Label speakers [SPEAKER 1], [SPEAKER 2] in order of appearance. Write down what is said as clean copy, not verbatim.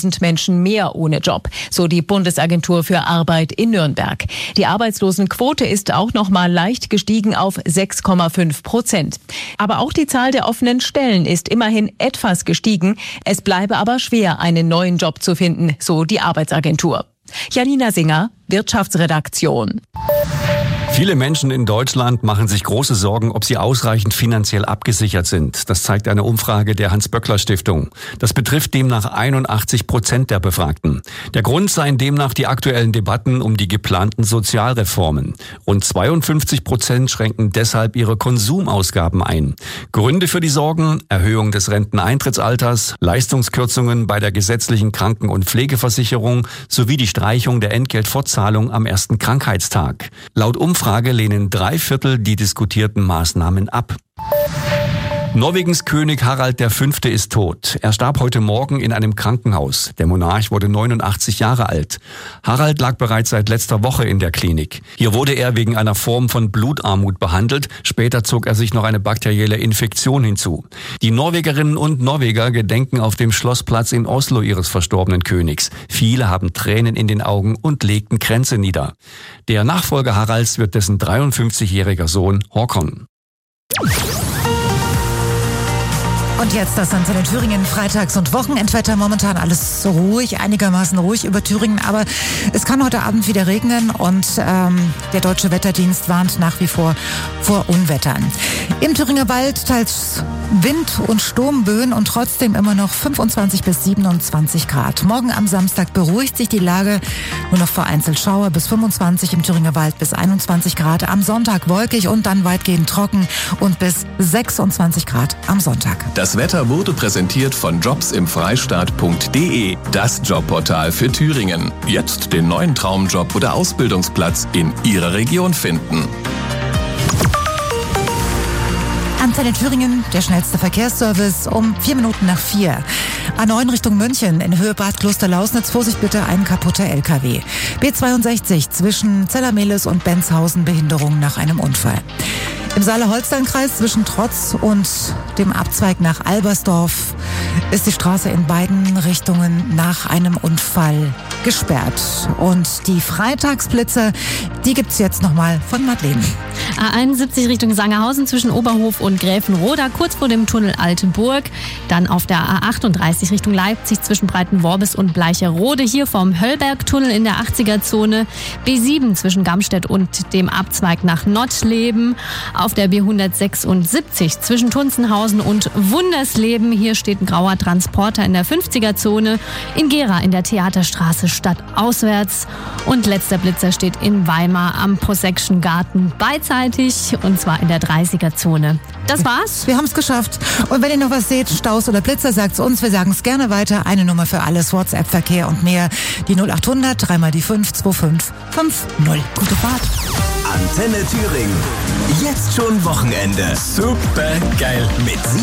[SPEAKER 1] 100.000 Menschen mehr ohne Job, so die Bundesagentur für Arbeit in Nürnberg. Die Arbeitslosenquote ist auch noch mal leicht gestiegen auf 6,5%. Aber auch die Zahl der offenen Stellen ist immerhin etwas gestiegen. Es bleibe aber schwer, einen neuen Job zu finden, so die Arbeitsagentur. Janina Singer, Wirtschaftsredaktion.
[SPEAKER 2] Viele Menschen in Deutschland machen sich große Sorgen, ob sie ausreichend finanziell abgesichert sind. Das zeigt eine Umfrage der Hans-Böckler-Stiftung. Das betrifft demnach 81% der Befragten. Der Grund seien demnach die aktuellen Debatten um die geplanten Sozialreformen. Rund 52% schränken deshalb ihre Konsumausgaben ein. Gründe für die Sorgen: Erhöhung des Renteneintrittsalters, Leistungskürzungen bei der gesetzlichen Kranken- und Pflegeversicherung sowie die Streichung der Entgeltfortzahlung am ersten Krankheitstag. Laut Umfrage lehnen 3/4 die diskutierten Maßnahmen ab. Norwegens König Harald V. ist tot. Er starb heute Morgen in einem Krankenhaus. Der Monarch wurde 89 Jahre alt. Harald lag bereits seit letzter Woche in der Klinik. Hier wurde er wegen einer Form von Blutarmut behandelt. Später zog er sich noch eine bakterielle Infektion hinzu. Die Norwegerinnen und Norweger gedenken auf dem Schlossplatz in Oslo ihres verstorbenen Königs. Viele haben Tränen in den Augen und legten Kränze nieder. Der Nachfolger Haralds wird dessen 53-jähriger Sohn Håkon.
[SPEAKER 3] Und jetzt das Antenne Thüringen, Freitags- und Wochenendwetter. Momentan alles ruhig, einigermaßen ruhig über Thüringen, aber es kann heute Abend wieder regnen und der Deutsche Wetterdienst warnt nach wie vor Unwettern. Im Thüringer Wald teils Wind- und Sturmböen und trotzdem immer noch 25 bis 27 Grad. Morgen am Samstag beruhigt sich die Lage, nur noch vereinzelt Schauer bis 25, im Thüringer Wald bis 21 Grad. Am Sonntag wolkig und dann weitgehend trocken und bis 26 Grad am Sonntag.
[SPEAKER 4] Das Wetter wurde präsentiert von jobsimfreistaat.de, das Jobportal für Thüringen. Jetzt den neuen Traumjob oder Ausbildungsplatz in Ihrer Region finden.
[SPEAKER 3] Antenne Thüringen, der schnellste Verkehrsservice um 4:04. A9 Richtung München in Höhe Bad Klosterlausnitz. Vorsicht bitte, ein kaputter LKW. B62 zwischen Zellermehlis und Benzhausen, Behinderung nach einem Unfall. Im Saale-Holstein-Kreis zwischen Trotz und dem Abzweig nach Albersdorf ist die Straße in beiden Richtungen nach einem Unfall gesperrt. Und die Freitagsblitze, die gibt's jetzt nochmal von Madeleine.
[SPEAKER 5] A71 Richtung Sangerhausen zwischen Oberhof und Gräfenroda, kurz vor dem Tunnel Altenburg. Dann auf der A38 Richtung Leipzig zwischen Breitenworbis und Bleicherode, hier vom Höllbergtunnel in der 80er-Zone. B7 zwischen Gamstedt und dem Abzweig nach Nottleben. Auf der B176 zwischen Tunzenhausen und Wundersleben. Hier steht ein grauer Transporter in der 50er-Zone. In Gera in der Theaterstraße stadtauswärts. Und letzter Blitzer steht in Weimar am Posection Garten beidseitig, und zwar in der 30er-Zone. Das war's.
[SPEAKER 3] Wir haben es geschafft. Und wenn ihr noch was seht, Staus oder Blitzer, sagt's uns. Wir sagen es gerne weiter. Eine Nummer für alles, WhatsApp-Verkehr und mehr. Die 0800 3 mal die 5 25 50. Gute Fahrt.
[SPEAKER 6] Antenne Thüringen. Jetzt schon Wochenende.
[SPEAKER 4] Super geil.
[SPEAKER 6] Mit